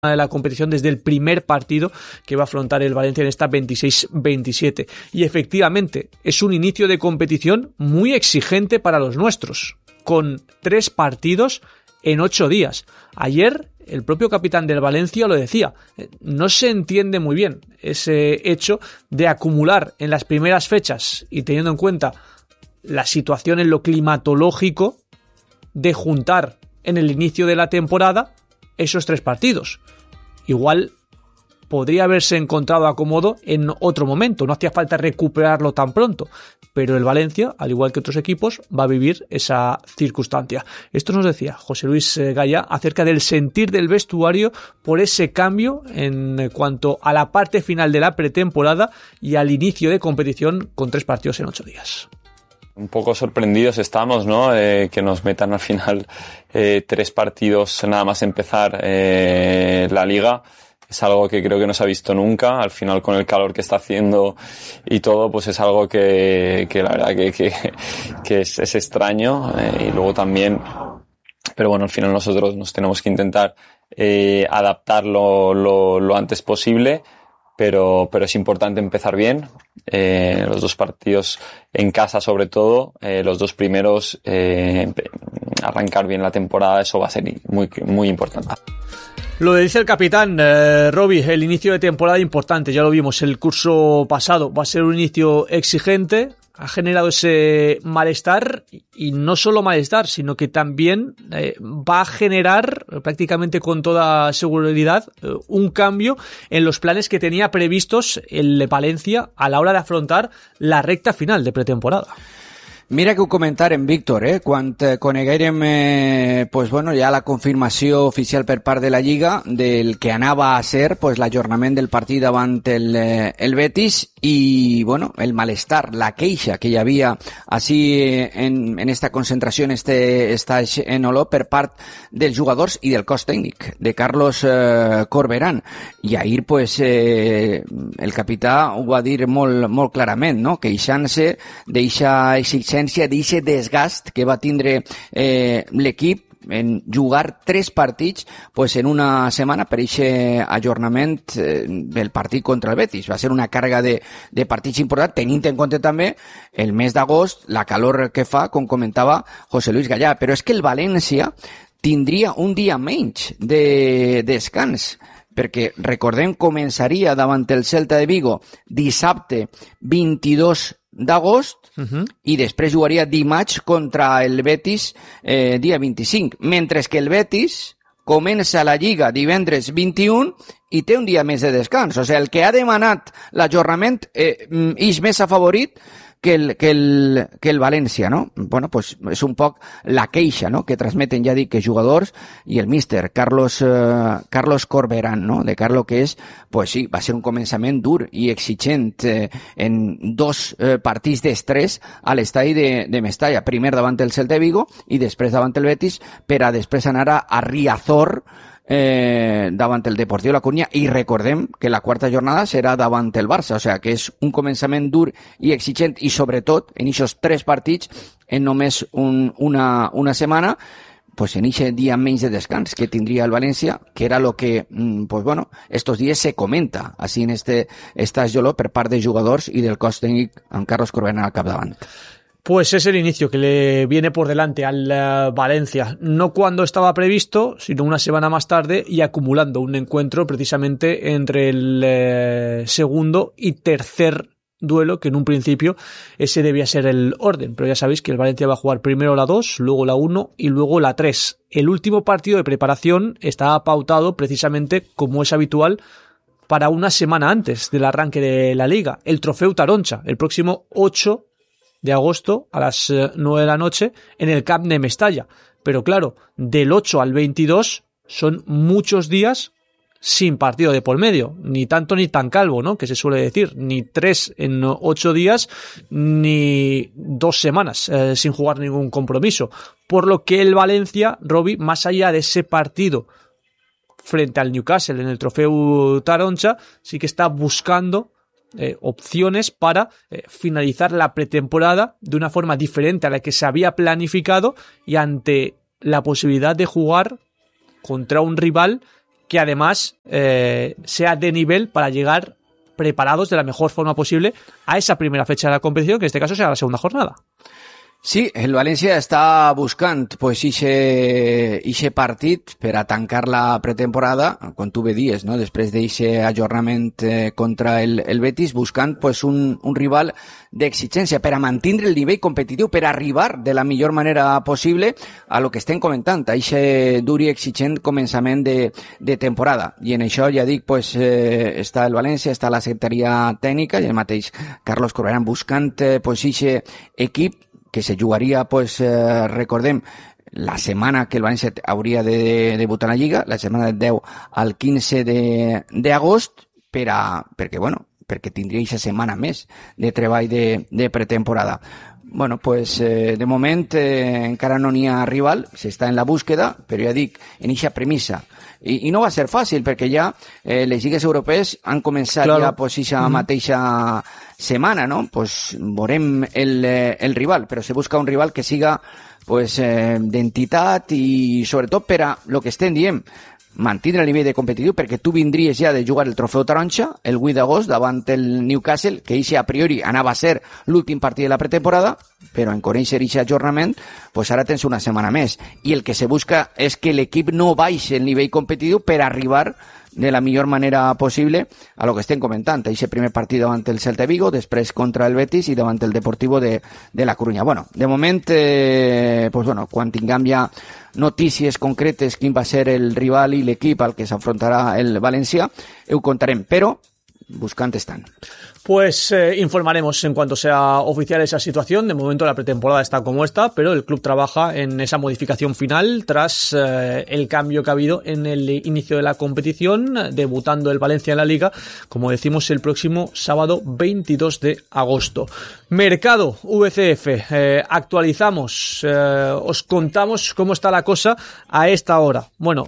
de la competición desde el primer partido que va a afrontar el Valencia en esta 26-27. Y efectivamente, es un inicio de competición muy exigente para los nuestros, con 3 partidos en 8 días. Ayer, el propio capitán del Valencia lo decía, no se entiende muy bien ese hecho de acumular en las primeras fechas y teniendo en cuenta la situación en lo climatológico, de juntar en el inicio de la temporada esos 3 partidos. Igual podría haberse encontrado acomodo en otro momento, no hacía falta recuperarlo tan pronto, pero el Valencia, al igual que otros equipos, va a vivir esa circunstancia. Esto nos decía José Luis Gaya acerca del sentir del vestuario por ese cambio en cuanto a la parte final de la pretemporada y al inicio de competición con 3 partidos en 8 días. Un poco sorprendidos estamos, ¿no? Que nos metan al final 3 partidos nada más empezar la liga. Es algo que creo que no se ha visto nunca. Al final, con el calor que está haciendo y todo, pues es algo que la verdad que es extraño. Y luego también, pero bueno, al final nosotros nos tenemos que intentar adaptar lo antes posible. Pero es importante empezar bien, los 2 partidos en casa sobre todo, los 2 primeros, arrancar bien la temporada, eso va a ser muy, muy importante. Lo dice el capitán, Robbie, el inicio de temporada importante, ya lo vimos el curso pasado, va a ser un inicio exigente, ha generado ese malestar y no solo malestar, sino que también va a generar prácticamente con toda seguridad un cambio en los planes que tenía previstos el Valencia a la hora de afrontar la recta final de pretemporada. Mira que ho comentàrem, Víctor, quan coneguérem pues bueno, ja la confirmació oficial per part de la Lliga del que anava a ser pues l'ajornament del partit davant el Betis i bueno, el malestar, la queixa que hi havia així en esta concentració, en este estatge en Oló per part dels jugadors i del cos tècnic de Carlos Corberán. I ahir pues el capità ho va dir molt clarament, no? Queixant-se d'eixa exigència, d'eixe desgast que va tindre l'equip en jugar 3 partits pues en una setmana per eixe ajornament del partit contra el Betis. Va ser una càrrega de partits important, tenint en compte també el mes d'agost, la calor que fa, com comentava José Luis Gallà. Però és que el València tindria un dia menys de descans, perquè recordem començaria davant el Celta de Vigo dissabte 22 d'agost i després jugaria dimarts contra el Betis dia 25, mentre que el Betis comença la Lliga divendres 21 i té un dia més de descans. O sigui, el que ha demanat l'ajornament és més afavorit que el València, no? Bueno, pues és un poc la queixa, no?, que transmeten, ja dic, que jugadors i el míster Carlos Corberán, no?, de Carlo, que és, pues sí, va ser un començament dur i exigent en 2 partits d'estrès a l'estadi de Mestalla, primer davant el Celta de Vigo i després davant el Betis, per a després anar a Riazor davant el Deportiu La Coruña, i recordem que la 4ª jornada serà davant el Barça, o sigui que és un començament dur i exigent, i sobretot en aquests 3 partits en només una setmana, pues en ese dia menys de descans que tindria el València, que era lo que pues bueno, estos días se comenta así en este estajoló per part de jugadors i del cos tècnic amb Carlos Corberán al capdavant. Pues es el inicio que le viene por delante al Valencia, no cuando estaba previsto, sino una semana más tarde y acumulando un encuentro precisamente entre el segundo y tercer duelo, que en un principio ese debía ser el orden, pero ya sabéis que el Valencia va a jugar primero la 2, luego la 1 y luego la 3. El último partido de preparación estaba pautado precisamente, como es habitual, para una semana antes del arranque de la Liga, el Trofeu Taroncha, el próximo 8 de agosto a las 9 de la noche en el Camp de Mestalla. Pero claro, del 8 al 22 son muchos días sin partido de por medio, ni tanto ni tan calvo, ¿no?, que se suele decir, ni 3 en 8 días, ni 2 semanas sin jugar ningún compromiso. Por lo que el Valencia, Robbie, más allá de ese partido frente al Newcastle en el Trofeu Taroncha, sí que está buscando opciones para finalizar la pretemporada de una forma diferente a la que se había planificado y ante la posibilidad de jugar contra un rival que además sea de nivel para llegar preparados de la mejor forma posible a esa primera fecha de la competición, que en este caso será la segunda jornada. Sí, el València està buscant pues ixe partit per a tancar la pretemporada, quan tu bé dies, no? Després d'eixe ajornament contra el Betis, buscant pues un rival d'exigència per a mantindre el nivell competitiu, per a arribar de la millor manera possible a lo que estem comentant, a ixe dur i exigent començament de temporada. I en això, ja dic, pues està el València, està la secretaria tècnica i el mateix Carlos Corberán buscant pues ixe equip que se jugaria, pues, recordem, la setmana que el València hauria de debutar a la Lliga, la setmana del 10 al 15 d'agost, perquè tindria aquesta setmana més de treball de pretemporada. Bueno, pues de moment encara no n'hi ha rival, s'està en la búsqueda, però ja dic, en eixa premissa. I no va ser fàcil, perquè ja les lligues europees han començat ja pues eixa mateixa setmana, no? Pues veurem el rival, però se busca un rival que siga pues d'entitat i sobretot per a lo que estem dient, mantindre el nivell de competitiu, perquè tu vindries ja de jugar el trofeu taronja el 8 d'agost davant el Newcastle, que eixe a priori anava a ser l'últim partit de la pretemporada, però en conèixer eixe ajornament, pues ara tens una setmana més. I el que se busca és que l'equip no baixi el nivell competitiu per arribar de la millor manera possible a lo que estem comentant. Eixe primer partit davant el Celta Vigo, després contra el Betis i davant el Deportivo de la Coruña. Bueno, de moment, pues bueno, quan tinguem ja notícies concretes quin va ser el rival i l'equip al que s'afrontarà el València, ho contarem, però buscant estan. Pues informaremos en cuanto sea oficial esa situación. De momento la pretemporada está como está, pero el club trabaja en esa modificación final tras el cambio que ha habido en el inicio de la competición, debutando el Valencia en la Liga, como decimos, el próximo sábado 22 de agosto. Mercado VCF, actualizamos, os contamos cómo está la cosa a esta hora. Bueno,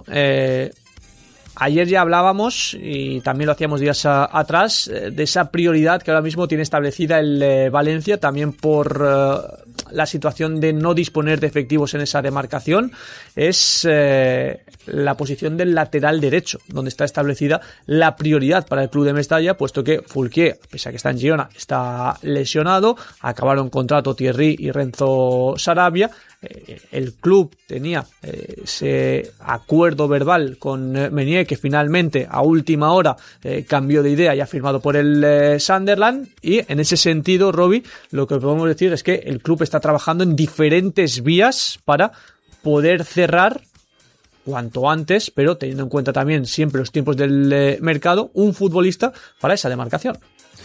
ayer ya hablábamos, y también lo hacíamos días atrás, de esa prioridad que ahora mismo tiene establecida el Valencia, también por la situación de no disponer de efectivos en esa demarcación, es la posición del lateral derecho, donde está establecida la prioridad para el club de Mestalla, puesto que Fulquier, pese a que está en Girona, está lesionado, acabaron contrato Thierry y Renzo Sarabia. El club tenía ese acuerdo verbal con Meunier, que finalmente a última hora cambió de idea y ha firmado por el Sunderland, y en ese sentido, Robbie, lo que podemos decir es que el club está trabajando en diferentes vías para poder cerrar cuanto antes, pero teniendo en cuenta también siempre los tiempos del mercado, un futbolista para esa demarcación.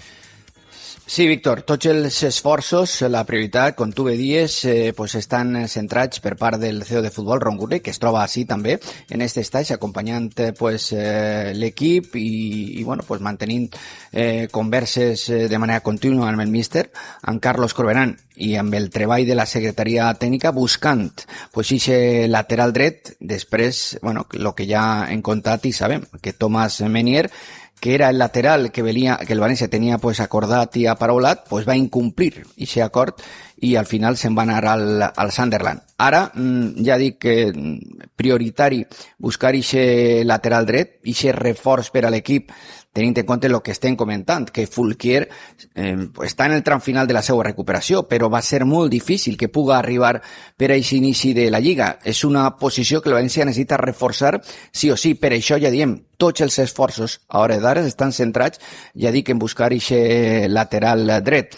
Sí, Víctor, tots els esforços, la prioritat, com tu bé dies, pues estan centrats per part del CEO de futbol, Ron Gurley, que es troba així també en aquest estatge, acompanyant pues l'equip i bueno, pues mantenint converses de manera contínua amb el míster, amb Carlos Corberán i amb el treball de la secretaria tècnica, buscant pues ixe lateral dret. Després, bueno, lo que ja hem contat i sabem, que Thomas Meunier, que era el lateral que el València tenia pues acordat i aparaulat, pues va incomplir ese acord i al final se'n va anar al Sunderland. Ara, ja dic que prioritari buscar ixe lateral dret, ixe reforç per a l'equip, tenint en compte el que estem comentant, que Fulquier està en el tram final de la seva recuperació, però va ser molt difícil que puga arribar per a aquest inici de la Lliga. És una posició que el València necessita reforçar sí o sí. Per això ja diem, tots els esforços a hores d'ara estan centrats, ja dic, en buscar aquest lateral dret.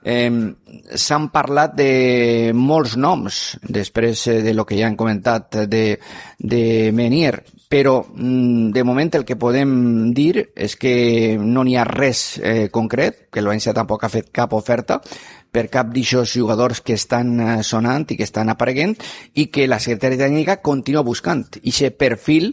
S'han parlat de molts noms després de lo que ja hem comentat de Meunier, però de moment el que podem dir és que no n'hi ha res concret, que el València tampoc ha fet cap oferta per cap d'aquests jugadors que estan sonant i que estan apareguent, i que la secretaria tècnica continua buscant aquest perfil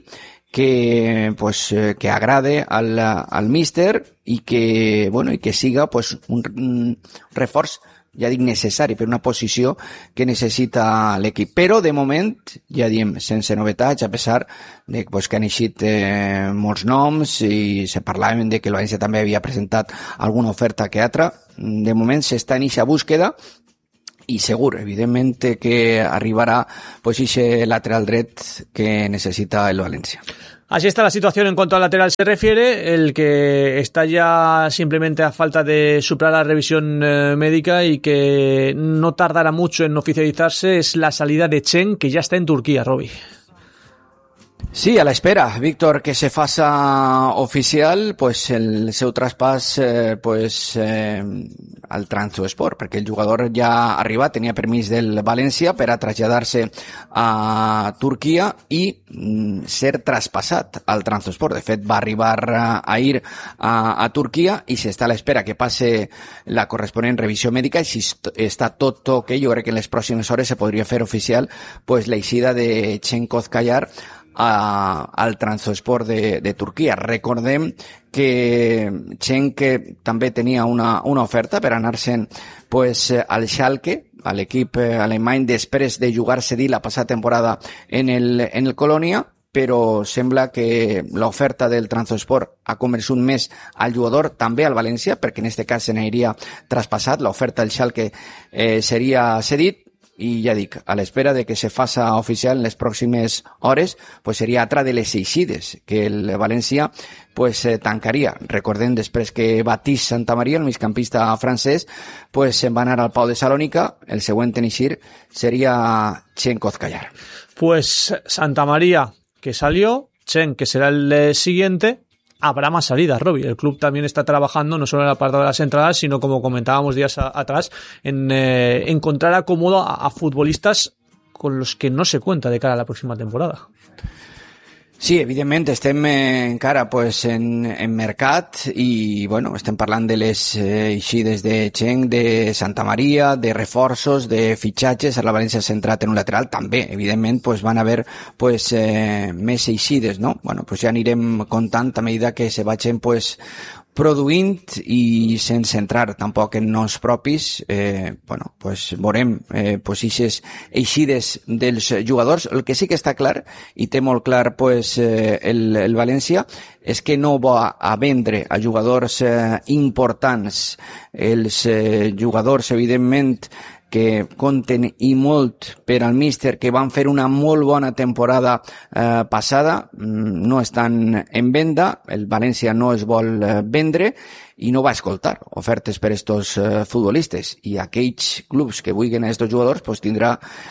que agrade al míster i que, bueno, i que siga pues un reforç, ja dic, necessari per una posició que necessita l'equip. Però de moment, ja diem, sense novetats, a pesar de pues, que han eixit molts noms i se parlaven de que el València també havia presentat alguna oferta que altra. De moment s'està en aquesta búsqueda i segur, evidentment, que arribarà pues ese lateral dret que necessita el València. Así está la situación en cuanto al lateral se refiere. El que está ya simplemente a falta de superar la revisión médica y que no tardará mucho en oficializarse es la salida de Chen, que ya está en Turquía, Robi. Sí, a la espera, Víctor, que se faça oficial pues el seu traspàs al Trabzonspor, perquè el jugador ja ha arribat, tenia permís del València per a traslladar-se a Turquia i ser traspassat al Trabzonspor. De fet, va arribar ahir a Turquia i s'està a l'espera que passe la corresponent revisió mèdica i si està tot ok, jo crec que en les pròximes hores se podria fer oficial pues l'eixida de Cenk Ozkayar al Trabzonspor de Turquia. Recordem que Cenk també tenia una oferta per anar-se'n pues al Schalke, a l'equip alemany, després de jugar cedit la passada temporada en el Colònia, però sembla que l'oferta del Trabzonspor ha convençut més al jugador, també al València, perquè en aquest cas se n'aniria traspassat, l'oferta del Schalke seria cedit. I ja dic, a l'espera de que se faça oficial en les pròximes hores, pues seria altra de les eixides que el València pues tancaria. Recordem, després que Baptiste Santamaria, el migcampista francès, pues se'n va anar al Pau de Salònica, el següent en eixir seria Cenk Ozkayar. Pues Santamaria, que salió, Chen, que será el siguiente. Habrá más salidas, Robi. El club también está trabajando no solo en el apartado de las entradas, sino, como comentábamos días atrás, en encontrar acomodo a futbolistas con los que no se cuenta de cara a la próxima temporada. Sí, evidentment estem encara pues, en mercat i bueno, estem parlant de les eixides de Cenk, de Santamaria, de reforços, de fitxatges. A la València s'ha centrat en un lateral. També, evidentment, pues, van haver pues, més eixides, no? Bueno, pues ja anirem comptant a mesura que se vagin pues, produint i sense entrar tampoc en noms propis, bueno, pues veurem pues eixides dels jugadors. El que sí que està clar, i té molt clar pues el València, és que no va a vendre a jugadors importants. Els jugadors, evidentment, que compten i molt per al míster, que van fer una molt bona temporada passada, no estan en venda. El València no es vol vendre i no va escoltar ofertes per estos futbolistes, i aquells clubs que vulguin a estos jugadors pues tindrà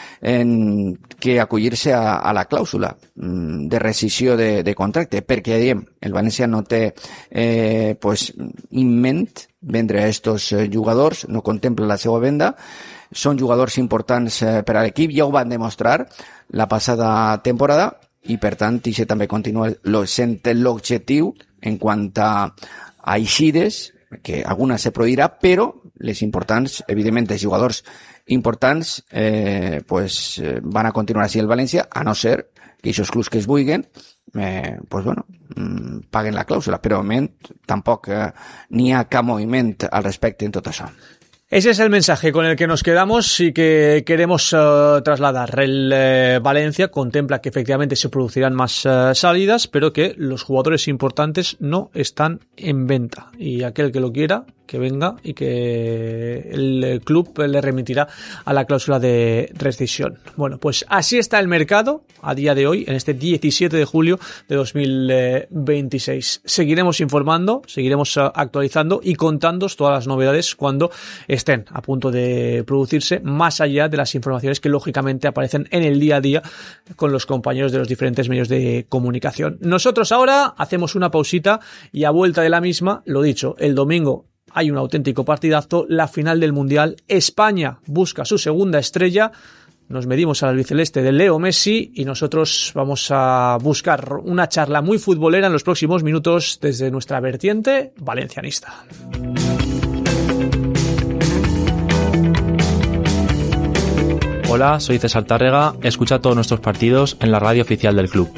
que acollir-se a la clàusula de rescissió de contracte, perquè diem, el València no té pues en ment vendre a estos jugadors, no contempla la seva venda. Són jugadors importants per a l'equip, ja ho van demostrar la passada temporada i per tant això també continua sent l'objectiu en quant a eixides, que alguna se produirà, però les importants, evidentment els jugadors importants pues van a continuar així el València, a no ser que aquests clubs que es vulguin pues bueno, paguen la clàusula, però de moment tampoc n'hi ha cap moviment al respecte en tot això. Ese es el mensaje con el que nos quedamos y que queremos trasladar. El Valencia contempla que efectivamente se producirán más salidas, pero que los jugadores importantes no están en venta. Y aquel que lo quiera, que venga y que el club le remitirá a la cláusula de rescisión. Bueno, pues así está el mercado a día de hoy, en este 17 de julio de 2026. Seguiremos informando, seguiremos actualizando y contándoos todas las novedades cuando estén a punto de producirse, más allá de las informaciones que lógicamente aparecen en el día a día con los compañeros de los diferentes medios de comunicación. Nosotros ahora hacemos una pausita y a vuelta de la misma, lo dicho, el domingo hay un auténtico partidazo, la final del Mundial. España busca su segunda estrella. Nos medimos al albiceleste de Leo Messi y nosotros vamos a buscar una charla muy futbolera en los próximos minutos desde nuestra vertiente valencianista. Hola, soy César Tárrega. Escucha todos nuestros partidos en la radio oficial del club.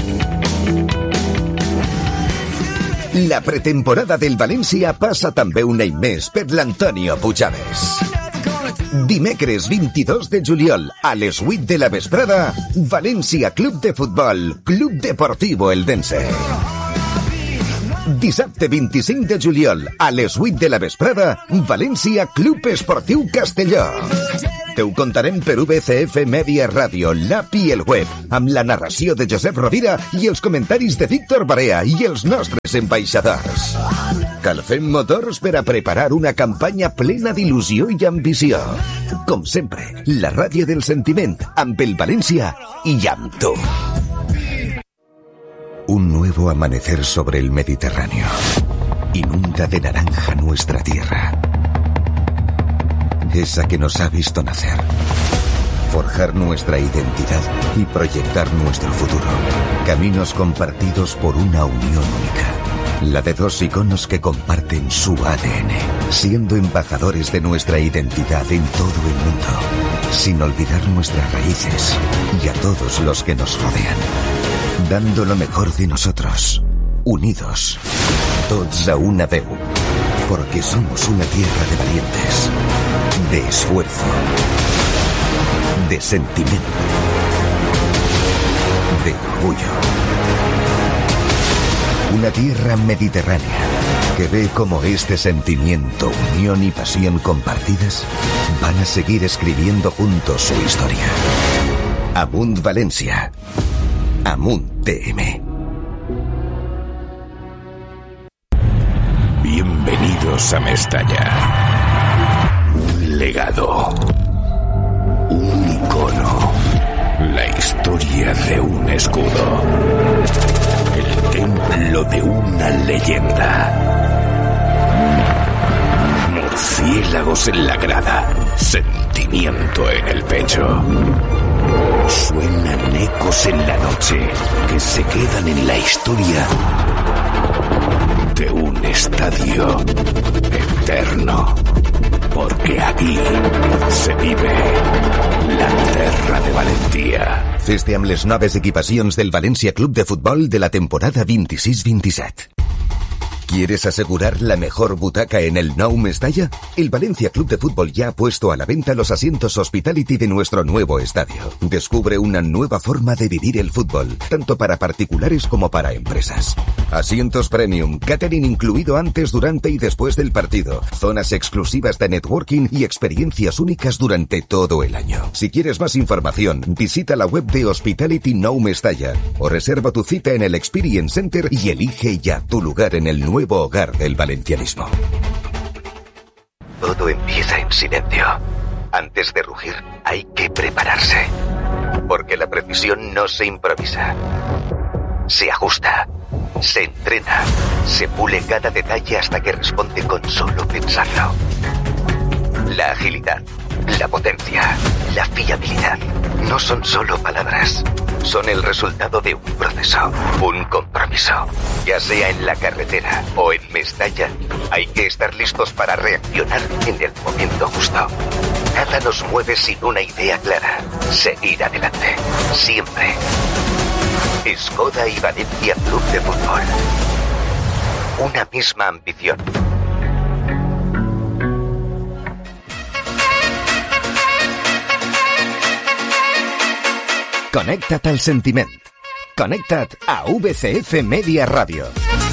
La pretemporada del València passa també un any més per l'Antonio Puigades. Dimecres 22 de juliol a les 8 de la vesprada, València Club de Futbol, Club Deportivo Eldense. Dissabte 25 de juliol a les 8 de la vesprada, València Club Esportiu Castelló. te ho contarem per VCF Media Ràdio, l'app i el web, amb la narració de Josep Rovira i els comentaris de Víctor Barea i els nostres ambaixadors. Calfem motors per a preparar una campanya plena d'il·lusió i ambició. Com sempre, la ràdio del sentiment, amb el València i amb tu. Un nuevo amanecer sobre el Mediterráneo. Inunda de naranja nuestra tierra. Esa que nos ha visto nacer. Forjar nuestra identidad y proyectar nuestro futuro. Caminos compartidos por una unión única. La de dos iconos que comparten su ADN, siendo embajadores de nuestra identidad en todo el mundo, sin olvidar nuestras raíces y a todos los que nos rodean. Dando lo mejor de nosotros, unidos, tots a una veu, porque somos una tierra de valientes, de esfuerzo, de sentimiento, de orgullo. Una tierra mediterránea que ve como este sentimiento, unión y pasión compartidas van a seguir escribiendo juntos su historia. Amunt Valencia. Amunt TM. Bienvenidos a Mestalla. Un legado. Un icono. La historia de un escudo. El templo de una leyenda. Murciélagos en la grada. Sentimiento en el pecho. Suenan ecos en la noche que se quedan en la historia de un estadio eterno. Porque aquí se vive la terra de Valentía. Fes-te amb les noves equipacions del València Club de Futbol de la temporada 26-27. ¿Quieres asegurar la mejor butaca en el Nou Mestalla? El Valencia Club de Fútbol ya ha puesto a la venta los asientos Hospitality de nuestro nuevo estadio. Descubre una nueva forma de vivir el fútbol, tanto para particulares como para empresas. Asientos premium, catering incluido antes, durante y después del partido, zonas exclusivas de networking y experiencias únicas durante todo el año. Si quieres más información, visita la web de Hospitality Nou Mestalla o reserva tu cita en el Experience Center y elige ya tu lugar en el nuevo hogar del valencianismo. Todo empieza en silencio. Antes de rugir, hay que prepararse. Porque la precisión no se improvisa. Se ajusta, se entrena, se pule cada detalle hasta que responde con solo pensarlo. La agilidad, la potencia, la fiabilidad no son solo palabras. Son el resultado de un proceso, un compromiso. Ya sea en la carretera o en Mestalla, hay que estar listos para reaccionar en el momento justo. Nada nos mueve sin una idea clara. Seguir adelante. Siempre. Skoda y Valencia Club de Fútbol. Una misma ambición. Connecta't al sentiment. Connecta't a VCF Media Ràdio.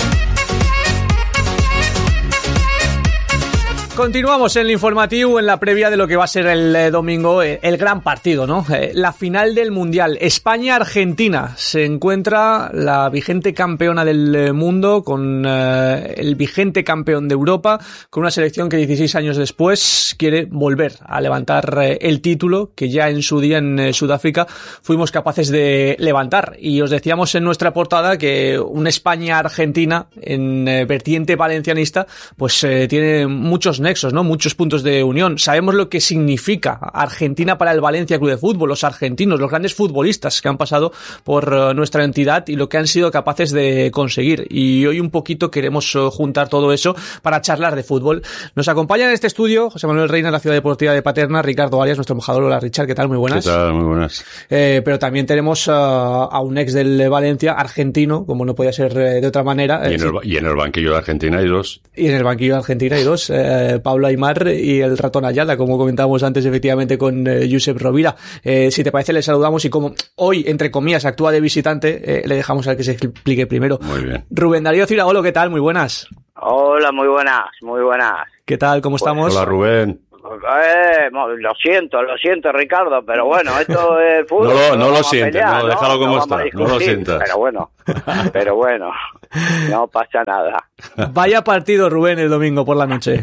Continuamos en el informativo, en la previa de lo que va a ser el domingo, el gran partido, ¿no? La final del Mundial. España-Argentina. Se encuentra la vigente campeona del mundo con el vigente campeón de Europa, con una selección que 16 años después quiere volver a levantar el título que ya en su día en Sudáfrica fuimos capaces de levantar. Y os decíamos en nuestra portada que una España-Argentina en vertiente valencianista pues tiene muchos nexos, ¿no? Muchos puntos de unión. Sabemos lo que significa Argentina para el Valencia Club de Fútbol, los argentinos, los grandes futbolistas que han pasado por nuestra entidad y lo que han sido capaces de conseguir. Y hoy un poquito queremos juntar todo eso para charlar de fútbol. Nos acompaña en este estudio José Manuel Reina, la Ciudad Deportiva de Paterna, Ricardo Arias, nuestro embajador. Hola, Richard, ¿qué tal? Muy buenas. ¿Qué tal? Muy buenas. Pero también tenemos a un ex del Valencia, argentino, como no podía ser de otra manera. Y en el banquillo de Argentina hay dos. Y en el banquillo de Argentina hay dos. Pablo Aimar y el ratón Ayala, como comentábamos antes efectivamente con Josep Rovira. Si te parece, le saludamos y como hoy, entre comillas, actúa de visitante, le dejamos al que se explique primero. Muy bien. Rubén Darío Ciragolo, ¿qué tal? Muy buenas. Hola, muy buenas, muy buenas. ¿Qué tal? ¿Cómo estamos? Hola, Rubén. Lo siento, Ricardo, pero bueno, esto es el fútbol. No lo sientes, no, déjalo como está, no lo sientas. Pero bueno, no pasa nada. Vaya partido, Rubén, el domingo por la noche.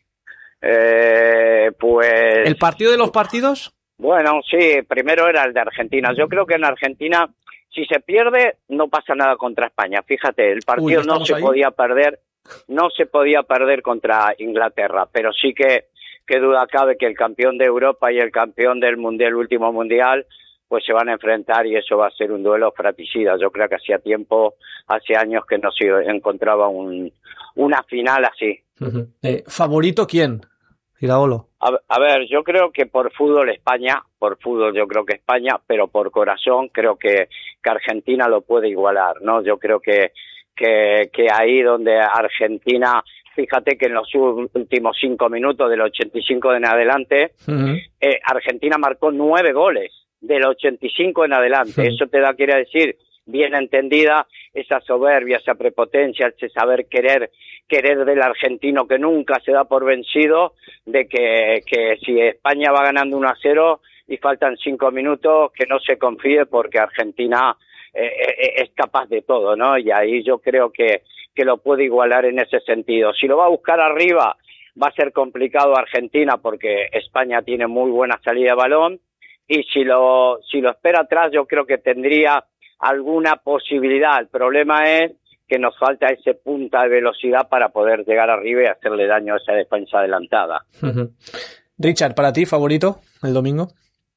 Pues... ¿El partido de los partidos? Bueno, sí, primero era el de Argentina. Yo creo que en Argentina, si se pierde, no pasa nada contra España. Fíjate, el partido no se podía perder contra Inglaterra, pero sí que duda cabe que el campeón de Europa y el campeón del mundial, el último mundial, pues se van a enfrentar y eso va a ser un duelo fratricida. Yo creo que hace años que no se encontraba una final así. Uh-huh. ¿Favorito quién? Giraolo. A ver, yo creo que por fútbol yo creo que España, pero por corazón creo que Argentina lo puede igualar, ¿no? Yo creo que ahí donde Argentina, fíjate que en los últimos 5 minutos del 85 en adelante, Argentina marcó 9 goles del 85 en adelante. Eso quiere decir, bien entendida, esa soberbia, esa prepotencia, ese saber querer del argentino que nunca se da por vencido, de que si España va ganando 1-0 y faltan 5 minutos, que no se confíe porque Argentina es capaz de todo, ¿no? Y ahí yo creo que lo puede igualar en ese sentido. Si lo va a buscar arriba, va a ser complicado Argentina porque España tiene muy buena salida de balón, y si lo espera atrás, yo creo que tendría alguna posibilidad. El problema es que nos falta ese punta de velocidad para poder llegar arriba y hacerle daño a esa defensa adelantada. Uh-huh. Richard, ¿para ti favorito el domingo?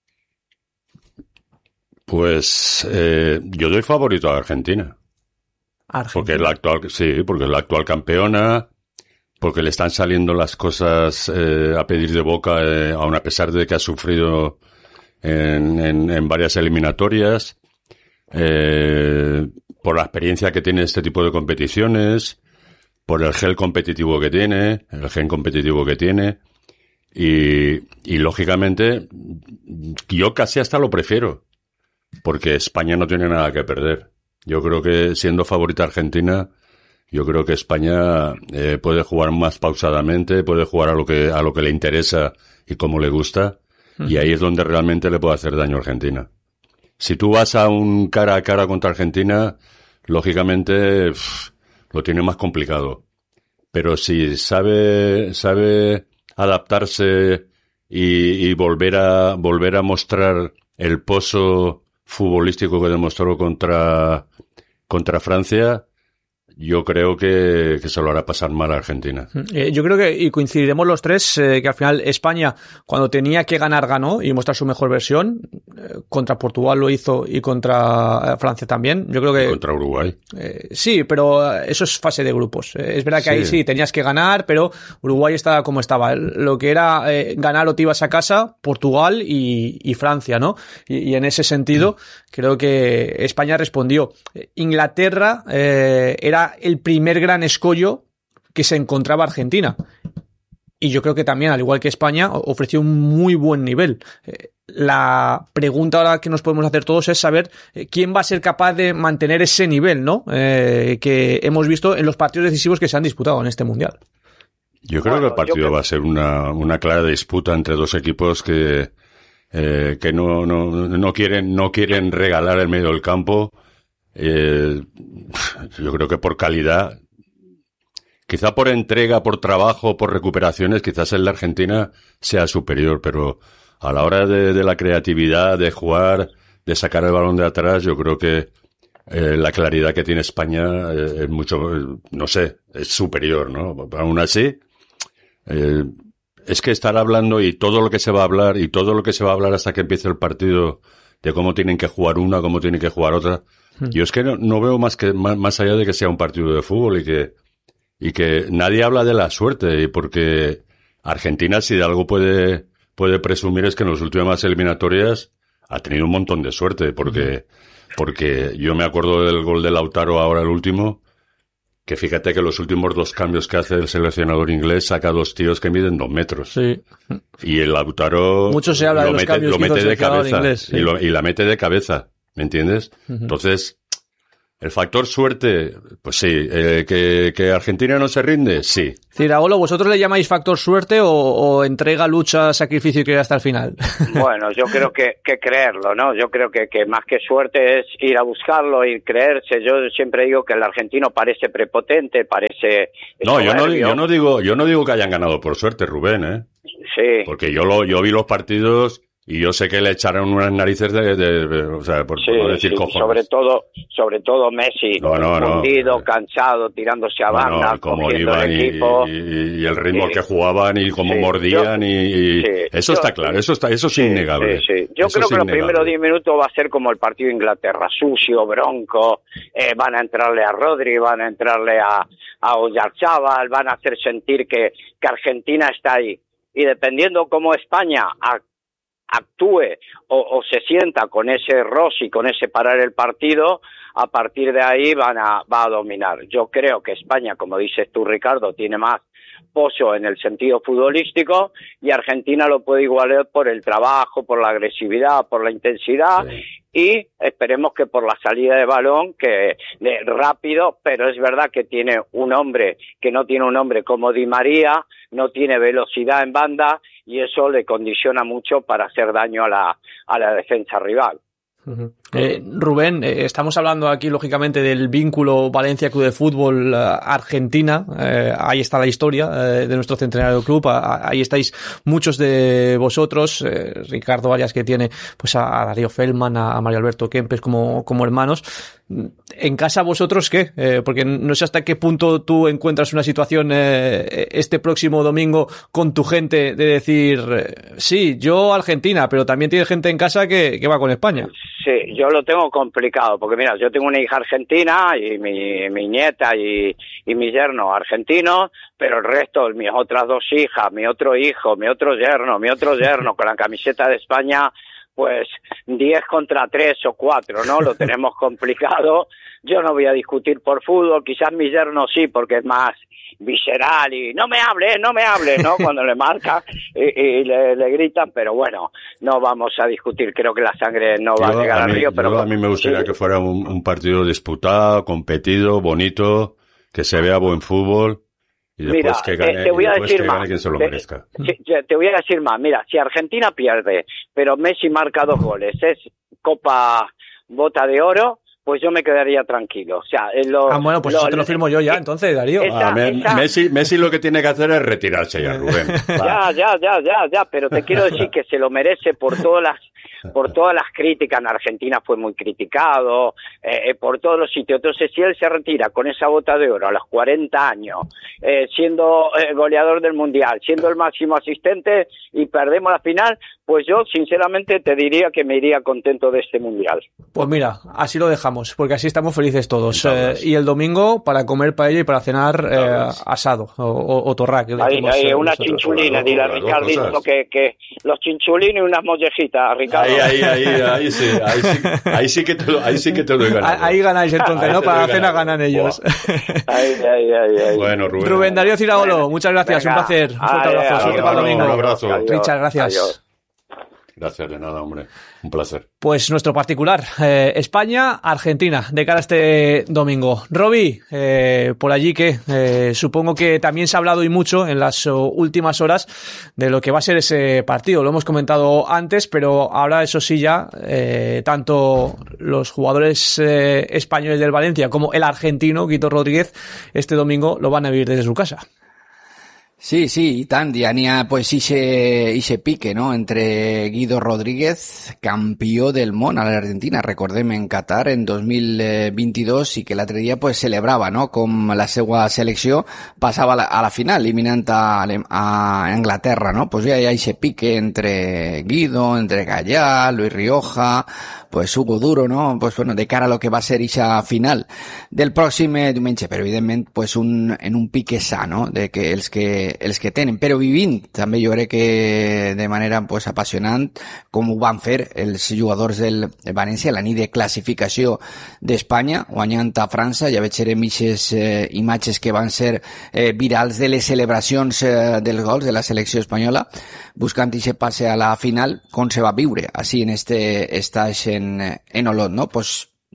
Pues yo doy favorito a Argentina. Porque es la actual campeona, porque le están saliendo las cosas a pedir de boca, aun a pesar de que ha sufrido en varias eliminatorias, por la experiencia que tiene este tipo de competiciones, por el gen competitivo que tiene, y lógicamente yo casi hasta lo prefiero, porque España no tiene nada que perder. Yo creo que siendo favorita Argentina, yo creo que España puede jugar más pausadamente, puede jugar a lo que le interesa y como le gusta, y ahí es donde realmente le puede hacer daño a Argentina. Si tú vas a un cara a cara contra Argentina, lógicamente lo tiene más complicado. Pero si sabe adaptarse y volver a mostrar el pozo futbolístico que demostró contra Francia, yo creo que se lo hará pasar mal a Argentina. Yo creo que, y coincidiremos los tres, que al final España, cuando tenía que ganar, ganó y mostrar su mejor versión. Contra Portugal lo hizo y contra Francia también. Yo creo que... Y contra Uruguay. Sí, pero eso es fase de grupos. Es verdad que ahí sí tenías que ganar, pero Uruguay estaba como estaba. Lo que era ganar o te ibas a casa, Portugal y Francia, ¿no? Y en ese sentido, creo que España respondió. Inglaterra era el primer gran escollo que se encontraba Argentina. Y yo creo que también, al igual que España, ofreció un muy buen nivel. La pregunta ahora que nos podemos hacer todos es saber quién va a ser capaz de mantener ese nivel, ¿no? Que hemos visto en los partidos decisivos que se han disputado en este Mundial. Yo creo que el partido va a ser una clara disputa entre dos equipos que no quieren regalar el medio del campo. Yo creo que por calidad, quizá por entrega, por trabajo, por recuperaciones, quizás el de Argentina sea superior, pero a la hora de la creatividad, de jugar, de sacar el balón de atrás, yo creo que la claridad que tiene España es mucho, no sé, es superior, ¿no? Aún así, es que estar hablando y todo lo que se va a hablar hasta que empiece el partido, de cómo tienen que jugar una, cómo tienen que jugar otra. Yo es que no veo más allá de que sea un partido de fútbol y que nadie habla de la suerte, y porque Argentina, si de algo puede presumir, es que en las últimas eliminatorias ha tenido un montón de suerte, porque yo me acuerdo del gol de Lautaro ahora, el último, que fíjate que los últimos 2 cambios que hace el seleccionador inglés saca 2 tíos que miden 2 metros. Sí. Y el Lautaro mucho se habla de los cambios lo mete de cabeza inglés, sí. y la mete de cabeza, ¿me entiendes? Entonces, El factor suerte, pues sí. Que Argentina no se rinde, sí. Ciraolo, ¿vosotros le llamáis factor suerte o entrega, lucha, sacrificio y que hasta el final? Bueno, yo creo que creerlo, ¿no? Yo creo que más que suerte es ir a buscarlo y creerse. Yo siempre digo que el argentino parece prepotente, parece No, yo soberbio. no digo que hayan ganado por suerte, Rubén, ¿eh? Sí. Porque yo vi los partidos y yo sé que le echaron unas narices o sea, por no decir cojones. Sobre todo Messi, hundido, cansado, tirándose a banda, y cómo cogiendo iban el equipo. Y el ritmo que jugaban y cómo mordían eso está claro, eso es innegable. Yo creo que los primeros 10 minutos va a ser como el partido de Inglaterra, sucio, bronco, van a entrarle a Rodri, van a entrarle a Oyarzabal, van a hacer sentir que Argentina está ahí. Y dependiendo cómo España actúe o se sienta con ese Rossi, con ese parar el partido, a partir de ahí va a dominar. Yo creo que España, como dices tú, Ricardo, tiene más pozo en el sentido futbolístico y Argentina lo puede igualar por el trabajo, por la agresividad, por la intensidad y esperemos que por la salida de balón, que rápido, pero es verdad que tiene un hombre que no tiene un hombre como Di María, no tiene velocidad en banda y eso le condiciona mucho para hacer daño a la defensa rival. Rubén, estamos hablando aquí lógicamente del vínculo Valencia Club de Fútbol Argentina, ahí está la historia de nuestro centenario club, ahí estáis muchos de vosotros, Ricardo Arias que tiene pues a Darío Feldman, a Mario Alberto Kempes como hermanos. En casa vosotros ¿qué? Porque no sé hasta qué punto tú encuentras una situación este próximo domingo con tu gente de decir sí, yo Argentina, pero también tiene gente en casa que va con España. Sí, yo lo tengo complicado, porque mira, yo tengo una hija argentina y mi nieta y mi yerno argentino, pero el resto, mis otras dos hijas, mi otro hijo, mi otro yerno con la camiseta de España, pues 10 contra 3 o 4, ¿no? Lo tenemos complicado. Yo no voy a discutir por fútbol, quizás mi yerno sí, porque es más visceral y no me hable, ¿no? Cuando le marca y le gritan, pero bueno, no vamos a discutir, creo que la sangre no va a llegar al río. Pero a mí me gustaría que fuera un partido disputado, competido, bonito, que se vea buen fútbol y después que gane, te voy a decir gane más, quien se lo merezca. Te voy a decir más, mira, si Argentina pierde, pero Messi marca 2 goles, es Copa Bota de Oro, pues yo me quedaría tranquilo. O sea, bueno, pues eso te lo firmo yo ya, entonces, Darío. Messi lo que tiene que hacer es retirarse ya, Rubén. Ya, pero te quiero decir que se lo merece por todas las críticas. En Argentina fue muy criticado, por todos los sitios. Entonces, si él se retira con esa Bota de Oro a los 40 años, siendo goleador del Mundial, siendo el máximo asistente y perdemos la final, pues yo, sinceramente, te diría que me iría contento de este Mundial. Pues mira, así lo dejamos, porque así estamos felices todos. Y el domingo, para comer paella y para cenar asado o torrac. Hay una chinchulina, dile a Ricardo que los chinchulines y unas mollejitas, Ricardo. Ahí sí que te lo he ganado. Ahí ganáis entonces, ¿no? Para la cena ganan ellos. Bueno, Rubén Darío Ciraolo, muchas gracias, un placer. Un fuerte abrazo, suerte para el domingo. Un abrazo. Richard, gracias. Adiós. Gracias, de nada, hombre. Un placer. Pues nuestro particular, España-Argentina, de cara a este domingo. Roby, por allí que supongo que también se ha hablado y mucho en las últimas horas de lo que va a ser ese partido. Lo hemos comentado antes, pero ahora eso sí ya, tanto los jugadores españoles del Valencia como el argentino, Guido Rodríguez, este domingo lo van a vivir desde su casa. Sí, i tant, ja n'hi ha pues ixe pique, no?, entre Guido Rodríguez, campió del món a l'Argentina, recordem, en Qatar en 2022, i que l'altre dia pues celebrava, no?, com la seva selecció passava a la final, eliminant a Anglaterra, no? Pues ja hi ha ixe pique entre Guido, entre Gallà, Luis Rioja, pues Hugo Duro, no? Pues bueno, de cara a lo que va a ser ixa final del pròxim diumenge, però evidentment pues en un pique sa, no?, de que els que tenen, però vivint també jo crec que de manera pues apassionant, com ho van fer els jugadors del València la nit de classificació d'Espanya, guanyant a França. Ja veurem ixes imatges que van ser virals de les celebracions dels gols de la selecció espanyola, buscant ixe passe a la final, com se va viure així en este estaix en Olot, no? Pues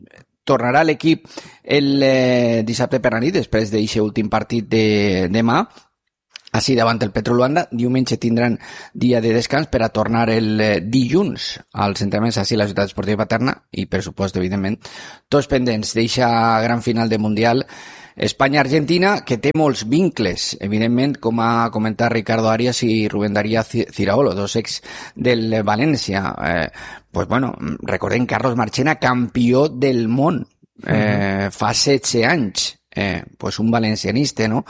tornarà a l'equip el dissabte per la nit, després d'aquest últim partit de demà, així davant el Petro Luanda. Diumenge tindran dia de descans per a tornar el dilluns als entrenaments així a la Ciutat Esportiva Paterna i, per supost, evidentment, tots pendents d'eixa gran final de Mundial Espanya-Argentina, que té molts vincles, evidentment, com ha comentat Ricardo Arias i Rubén Darío Ciraolo, dos ex del València. Pues bueno, recordem Carlos Marchena, campió del món fa 16 anys. Pues un valencianista, no?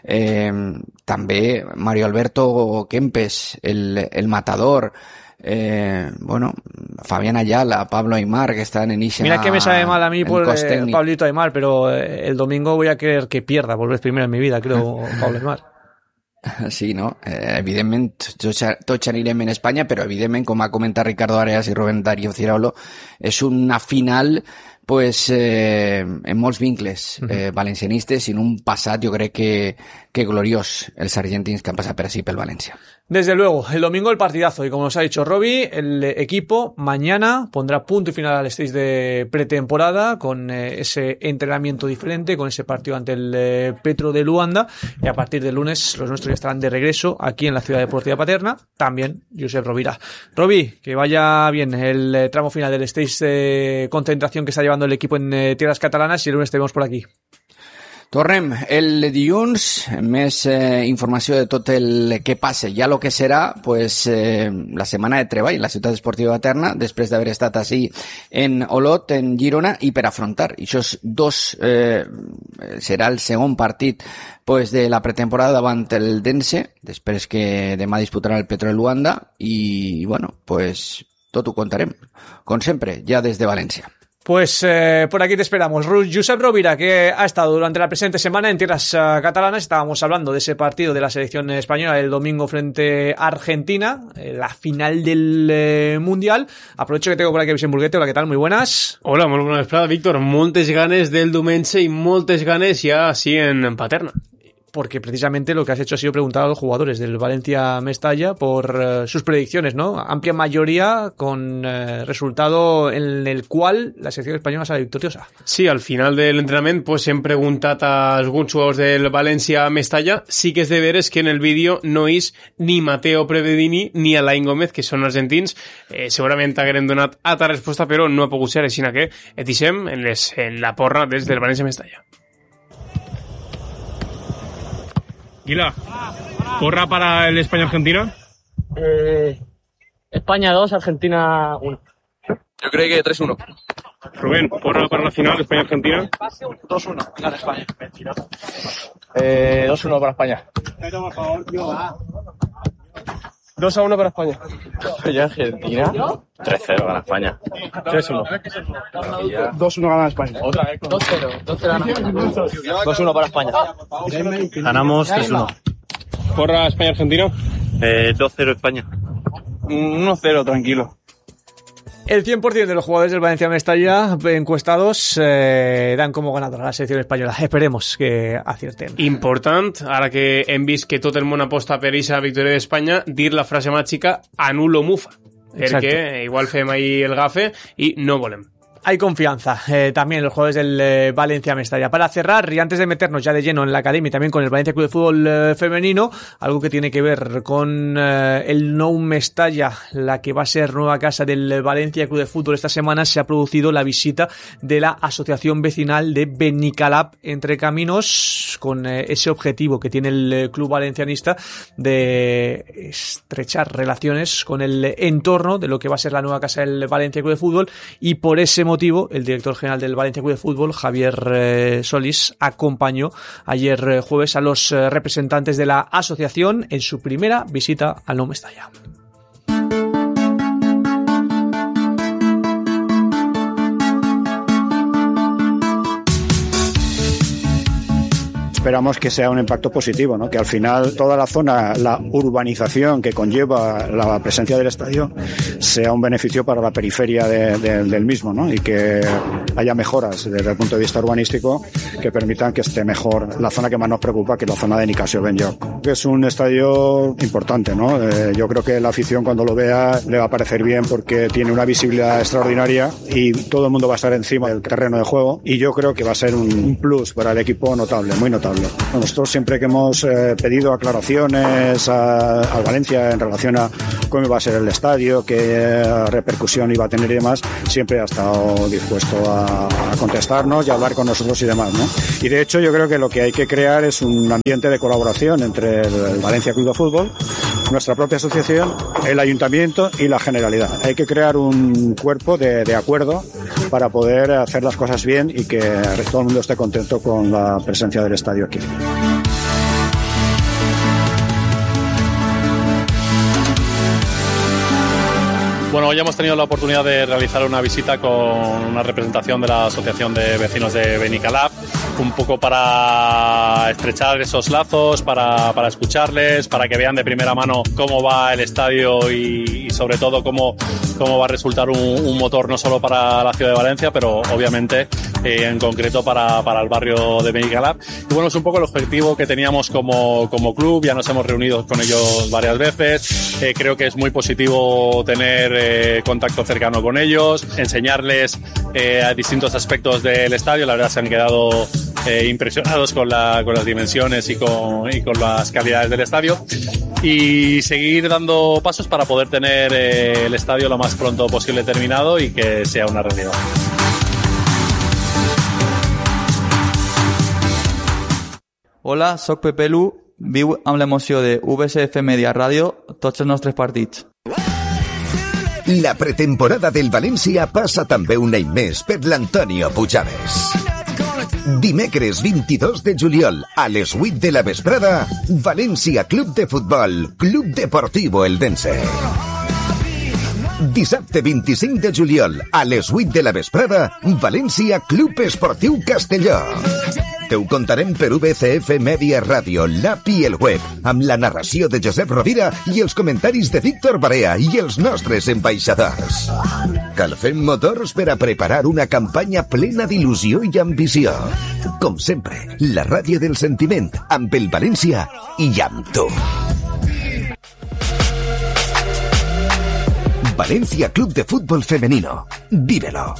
També Mario Alberto Kempes, el matador, bueno, Fabián Ayala, Pablo Aimar, que están en Isha. Mira que me sabe mal a mí por Pablito Aimar, pero el domingo voy a querer que pierda, por vez primera en mi vida, creo, Pablo Aimar. Sí, no? Evidentment, tots anirem en Espanya, però evidentment, com ha comentat Ricardo Arias i Rubén Darío Ciraolo, és una final pues en molts vincles valencianistes i en un passat jo crec que gloriós els argentins que han passat per així pel València. Desde luego, el domingo el partidazo y como nos ha dicho Robbie, el equipo mañana pondrá punto y final al stage de pretemporada con ese entrenamiento diferente, con ese partido ante el Petro de Luanda, y a partir del lunes los nuestros ya estarán de regreso aquí en la Ciudad Deportiva Paterna, también Josep Rovira. Robbie, que vaya bien el tramo final del stage de concentración que está llevando el equipo en tierras catalanas y el lunes te vemos por aquí. Tornem el dilluns, més informació de tot el que passa. Ja el que serà pues, la setmana de treball en la Ciutat Esportiva Paterna, després d'haver estat així en Olot, en Girona, i per afrontar aquests dos, serà el segon partit pues, de la pretemporada davant el Dense, després que demà disputarà el Petro de Luanda, i bueno, pues, tot ho contarem, com sempre, ja des de València. Pues por aquí te esperamos. Josep Rovira, que ha estado durante la presente semana en tierras catalanas. Estábamos hablando de ese partido de la selección española el domingo frente a Argentina, la final del Mundial. Aprovecho que tengo por aquí a Vicent Burguete. Hola, ¿qué tal? Muy buenas. Hola, molt bona vesprada, Víctor. Moltes ganes del diumenge i moltes ganes ja així en Paterna. Porque precisamente lo que has hecho ha sido preguntar a los jugadores del Valencia Mestalla por sus predicciones, ¿no? Amplia mayoría con resultado en el cual la selección española sale victoriosa. Sí, al final de l'entrenament pues, hem preguntat a alguns jugadors del València Mestalla. Sí que és de veres que en el vídeo no és ni Mateo Prevedini ni Alain Gómez, que són argentins. Segurament hagueren donat altra resposta, però no ha pogut ser, així que et deixem en la porra des del València Mestalla. Guila, ¿porra para el España-Argentina? España 2, Argentina 1. Yo creo que 3-1. Rubén, ¿porra para la final España-Argentina? 2-1, gana España. 2-1 para España. 2-1 para España. ¿Y Argentina? 3-0 gana España. 3-1. 2-1 gana España. Otra vez. 2-0 gana España. 2-1 para España. Ganamos 3-1. ¿Porra España-Argentina? 2-0 España. 1-0, tranquilo. El 100% de los jugadores del Valencia Mestalla encuestados dan como ganadora a la selección española. Esperemos que acierten. Important, ara que hem vist que tot el món aposta per aquesta victòria d'Espanya, dir la frase màgica anulo mufa. Exacto. Perquè igual fem ahí el gafe i no volem. Hay confianza también en los jugadores del Valencia Mestalla. Para cerrar, y antes de meternos ya de lleno en la academia y también con el Valencia Club de Fútbol femenino, algo que tiene que ver con el Nou Mestalla, la que va a ser nueva casa del Valencia Club de Fútbol esta semana, se ha producido la visita de la Asociación Vecinal de Benicalap Entre Caminos, con ese objetivo que tiene el club valencianista de estrechar relaciones con el entorno de lo que va a ser la nueva casa del Valencia Club de Fútbol, y por ese motivo el director general del Valencia Club de Fútbol, Javier Solís, acompañó ayer jueves a los representantes de la asociación en su primera visita al Nou Mestalla. esperamos que sea un impacto positivo, ¿no? Que al final toda la zona, la urbanización que conlleva la presencia del estadio sea un beneficio para la periferia del mismo, ¿no? Y que haya mejoras desde el punto de vista urbanístico que permitan que esté mejor la zona que más nos preocupa, que es la zona de Nicasio Ben-York. Es un estadio importante, ¿no? Yo creo que la afición cuando lo vea le va a parecer bien porque tiene una visibilidad extraordinaria y todo el mundo va a estar encima del terreno de juego, y yo creo que va a ser un plus para el equipo notable, muy notable. Nosotros siempre que hemos pedido aclaraciones al Valencia en relación a cómo iba a ser el estadio, qué repercusión iba a tener y demás, siempre ha estado dispuesto a contestarnos y a hablar con nosotros y demás, ¿no? Y de hecho yo creo que lo que hay que crear es un ambiente de colaboración entre el Valencia Club de Fútbol, nuestra propia asociación, el Ayuntamiento y la Generalidad. Hay que crear un cuerpo de acuerdo para poder hacer las cosas bien y que todo el mundo esté contento con la presencia del estadio aquí. Bueno, hoy hemos tenido la oportunidad de realizar una visita con una representación de la Asociación de Vecinos de Benicalap, un poco para estrechar esos lazos, para escucharles, para que vean de primera mano cómo va el estadio y sobre todo cómo va a resultar un motor no solo para la ciudad de Valencia, pero obviamente en concreto para el barrio de Benicalap. Y bueno, es un poco el objetivo que teníamos como club, ya nos hemos reunido con ellos varias veces, creo que es muy positivo tener contacto cercano con ellos, enseñarles a distintos aspectos del estadio. La verdad se han quedado impresionados con las dimensiones y con las calidades del estadio, y seguir dando pasos para poder tener el estadio lo más pronto posible terminado y que sea una realidad. Hola, soc Pepe Lu, viu amb l'emoció de VSF Media Ràdio tots els nostres partits. La pretemporada del València passa també un any més per l'Antonio Pujaves. Dimecres 22 de juliol a les 8 de la vesprada, València Club de Futbol, Club Deportivo Eldense. Dissabte 25 de juliol a les 8 de la vesprada, València Club Esportiu Castelló. Te ho contarem per VCF Media Ràdio, l'app i el web, amb la narració de Josep Rovira i els comentaris de Víctor Barea i els nostres ambaixadors. Calfem motors per a preparar una campanya plena d'il·lusió i ambició. Com sempre, la ràdio del sentiment, amb el València i amb tu. Valencia Club de Fútbol Femenino. Vívelo.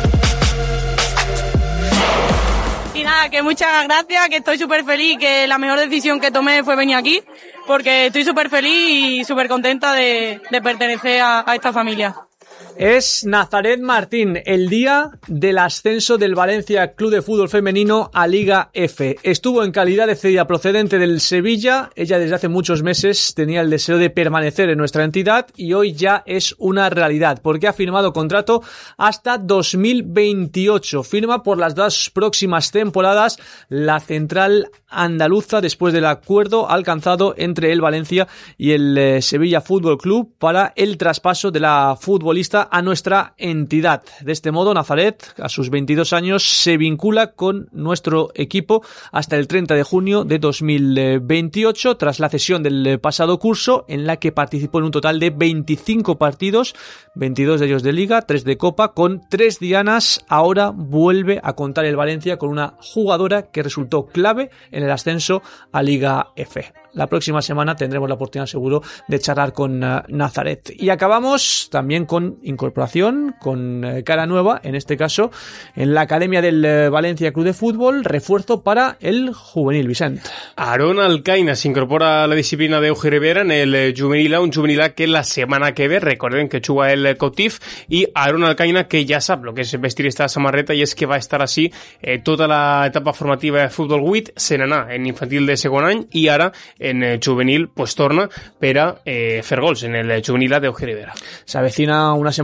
Y nada, que muchas gracias, que estoy súper feliz, que la mejor decisión que tomé fue venir aquí, porque estoy súper feliz y súper contenta de pertenecer a esta familia. Es Nazaret Martín, el día del ascenso del Valencia Club de Fútbol Femenino a Liga F. Estuvo en calidad de cedida procedente del Sevilla. Ella desde hace muchos meses tenía el deseo de permanecer en nuestra entidad y hoy ya es una realidad porque ha firmado contrato hasta 2028. Firma por las 2 próximas temporadas la central andaluza después del acuerdo alcanzado entre el Valencia y el Sevilla Fútbol Club para el traspaso de la futbolista a nuestra entidad. De este modo, Nazaret, a sus 22 años, se vincula con nuestro equipo hasta el 30 de junio de 2028, tras la cesión del pasado curso, en la que participó en un total de 25 partidos, 22 de ellos de Liga, 3 de Copa, con 3 dianas. Ahora vuelve a contar el Valencia con una jugadora que resultó clave en el ascenso a Liga F. La próxima semana tendremos la oportunidad seguro de charlar con Nazaret. Y acabamos también con incorporación, con cara nueva, en este caso en la Academia del Valencia Club de Fútbol, refuerzo para el juvenil, Vicent. Aaron Alcaina se incorpora a la disciplina de Eugenio Rivera en el juvenil A, un juvenil A que la semana que ve, recuerden que juga el Cotif, y Aaron Alcaina que ya sabe lo que es vestir esta samarreta y es que va a estar así toda la etapa formativa de Fútbol 8, se n'anà en infantil de segon any i ara en juvenil pues torna per a fer gols en el juvenil A d'Eugenio Rivera. Se avecina una semana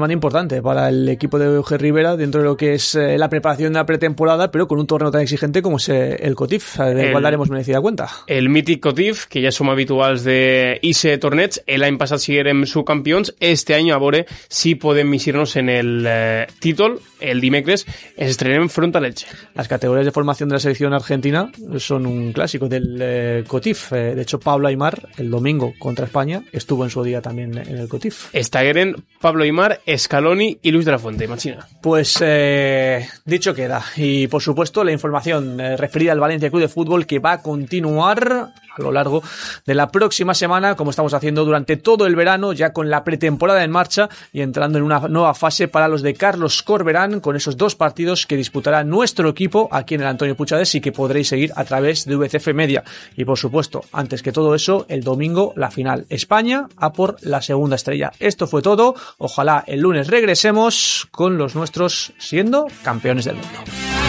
semana importante para el equipo de Euge Rivera dentro de lo que es la preparación de la pretemporada, pero con un torneo tan exigente como es el COTIF, del qual daremos merecida cuenta. El mític COTIF, que ja som habituals d'Ixe torneig, l'any passat siguérem subcampions, este any a veure si podem missir-nos en el títol. El dimecres ens estrenem front a l'Elche. Las categorías de formación de la selección argentina son un clásico del COTIF. De hecho, Pablo Aimar, el domingo contra España, estuvo en su día también en el COTIF. Estagueren Pablo Aimar, Scaloni y Luis de la Fuente. Machina. Pues dicho queda. Y por supuesto la información referida al Valencia Club de Fútbol, que va a continuar a lo largo de la próxima semana, como estamos haciendo durante todo el verano, ya con la pretemporada en marcha y entrando en una nueva fase para los de Carlos Corberán, con esos 2 partidos que disputará nuestro equipo aquí en el Antonio Puigades y que podréis seguir a través de VCF Media. Y por supuesto, antes que todo eso, el domingo la final. España a por la segunda estrella. Esto fue todo. Ojalá el lunes regresemos con los nuestros siendo campeones del mundo.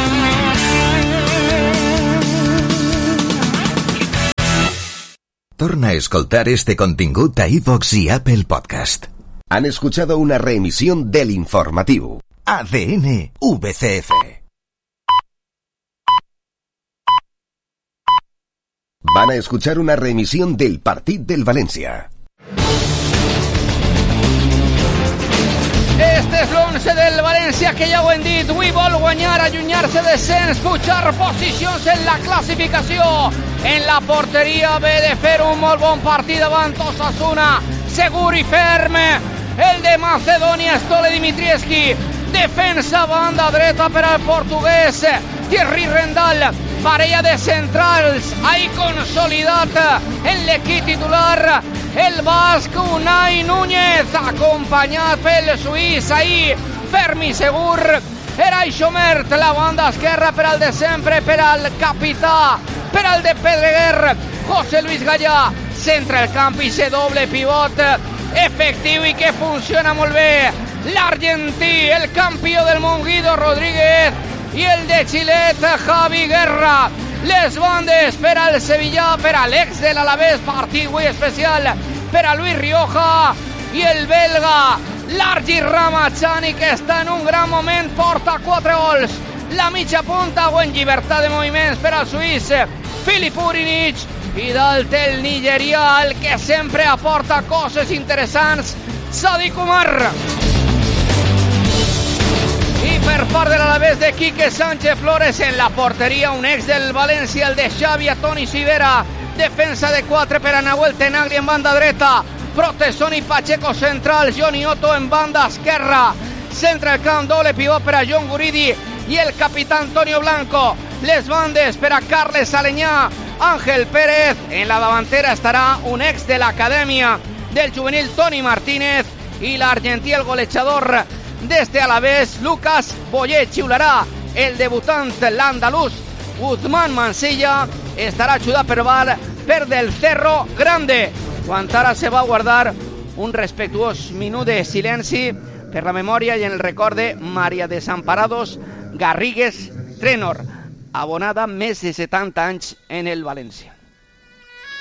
Torna a escoltar este contingut a iVox y Apple Podcast. Han escuchado una reemisión del informativo ADN VCF. Van a escuchar una reemisión del partit del València. Este és l'11 del València, que ja ho hem dit, avui vol guanyar, allunyar-se de descens, pujar posicions en la classificació. En la porteria ve de fer un molt bon partit davant Osasuna, segur i ferme. El de Macedònia, Stole Dimitrievski, defensa banda dreta per al portuguès Thierry Rendal, parella de centrals, ahí consolidat en l'equip titular el basc Unai Núñez, acompanyat pel suís ahí Fermi Segur, Eray Xomert, la banda esquerra per al de sempre, per al capità, per al de Pedreguer, José Luis Gallà, centra el camp i se doble pivot efectiu i que funciona molt bé. L'argentí, el campió del món Guido Rodríguez i el de Xilet Javi Guerra. Les bandes per al Sevilla, per a l'ex de l'Alavés, partit avui especial per a Luis Rioja i el belga Largi Ramachani, que està en un gran moment, porta 4 gols. La mitja punta o en llibertat de moviments per al suís Filip Urinic i dalt el nigerià, el que sempre aporta coses interessants, Sadik Umar. I per part de l'Alavés de Quique Sánchez Flores en la porteria, un ex del València, el de Xavi, Toni Sivera, defensa de 4 per a Nahuel Tenagri en banda dreta, Protesoni Pacheco central, Johnny Otto en banda esquerra, centra el camp, doble pivot per a John Guridi i el capità Antonio Blanco. Les bandes per a Carles Aleñà, Ángel Pérez, en la davantera estarà un ex de l'acadèmia del juvenil Toni Martínez i l'argentí, el golejador desde Alavés, Lucas Boyer. Xiularà el debutant, l'andalús Guzmán Mansilla, estarà ajudat per Del Cerro Grande. Quan ara se va guardar un respectuós minut de silenci per la memòria i en el record de Maria Desamparados Garrigues Trenor, abonada més de 70 anys en el València.